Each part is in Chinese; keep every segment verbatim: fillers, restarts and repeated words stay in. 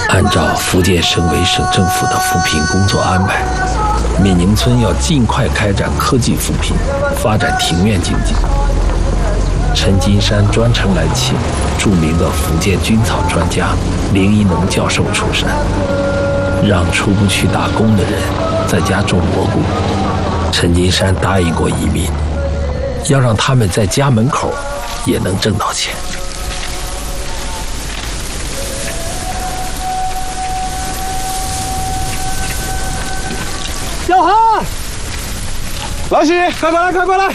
按照福建省委省政府的扶贫工作安排，闽宁村要尽快开展科技扶贫，发展庭院经济。陈金山专程来请著名的福建菌草专家林一农教授出山，让出不去打工的人在家种蘑菇。陈金山答应过移民，要让他们在家门口也能挣到钱。 小韩，老许，快过来，快过来！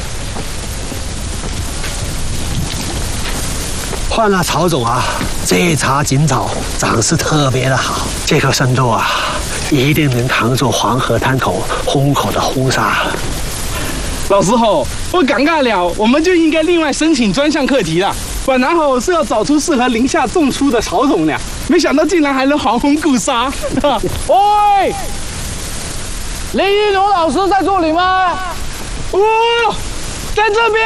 换了曹总啊，这茬锦草长势特别的好，这棵生豆啊，一定能扛住黄河滩口虹口的轰沙。 老师吼，我感慨了，我们就应该另外申请专项课题了。本来吼是要找出适合林下种出的草种的，没想到竟然还能黄红固沙。喂，林一农老师在这里吗？哦，在这边。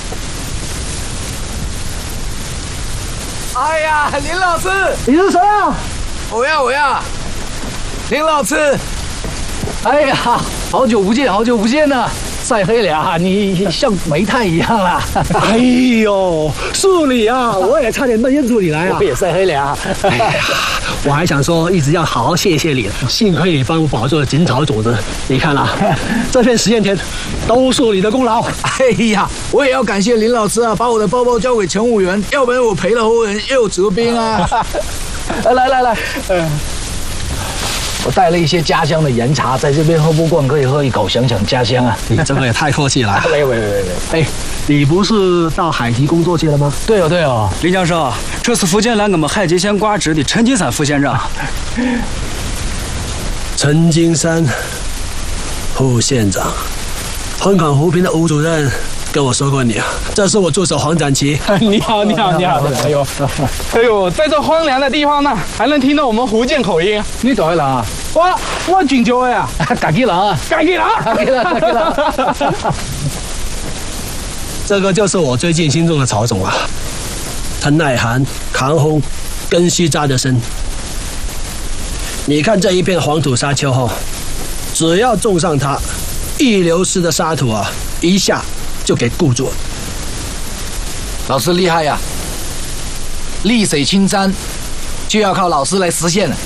哎呀，林老师， 你是谁啊？ 我呀我呀，林老师。 哎呀，好久不见，好久不见了。晒黑了啊，你像煤炭一样啦！ 哎呦，是你啊！我也差点认出你来啊！ 我也晒黑了啊！ 哎呀，我还想说一直要好好谢谢你，幸亏你帮我保住了锦草种子。你看啊，这片实验田都是你的功劳。 哎呀，我也要感谢林老师啊，把我的包包交给乘务员，要不然我赔了后人又有折兵啊！ 来来来，嗯。我带了一些家乡的岩茶，在这边喝不惯，可以喝一口，想想家乡啊！ 你这个也太客气了。 没有没有没有没有。 哎，你不是到海吉工作去了吗？ 对哦对哦， 林教授，这是福建来我们海吉县挂职的陈金山副县长。 陈金山，副县长，横港扶贫的吴主任跟我说过你啊，这是我助手黄展琪。 你好，你好，你好！哎呦，哎呦，在这荒凉的地方呢，还能听到我们福建口音。 你哪位人啊？ 我我泉州的啊， 家己人啊， 家己人， 家己人，家己人。 这个就是我最近新种的草种啊，它耐寒、抗风、根须扎得深。你看这一片黄土沙丘后，只要种上它，一流失的沙土啊，一下就给固住了。 老师厉害呀！绿水青山就要靠老师来实现了。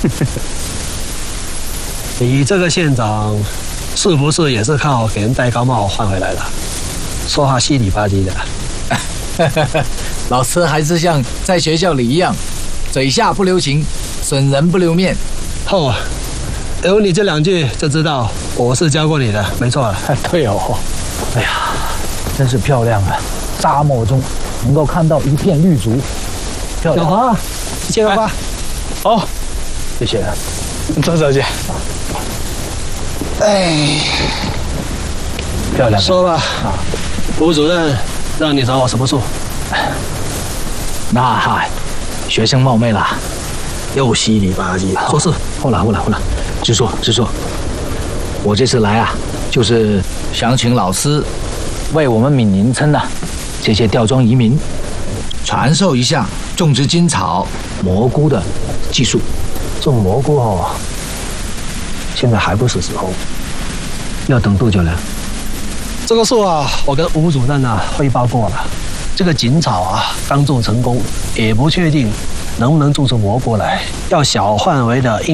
你这个县长是不是也是靠给人戴高帽换回来的？说话稀里吧唧的。 老师还是像在学校里一样，嘴下不留情，损人不留面。 哦，有你这两句就知道我是教过你的，没错了。 对哦，哎呀，真是漂亮啊！沙漠中能够看到一片绿竹，漂亮。 小华，接着吧。 哦， 谢谢。 周小姐。 哎， 漂亮。 说吧，啊，吴主任让你找我什么数？ 那嗨，学生冒昧啦， 又稀里吧唧。说是。 后来后来后来，直说直说。我这次来啊，就是想请老师为我们闽宁村的这些吊装移民传授一下种植金草、蘑菇的技术。 种蘑菇哦，现在还不是时候，要等多久呢？这个树啊，我跟吴主任啊汇报过了。这个锦草啊，刚种成功，也不确定能不能种出蘑菇来，要小范围的。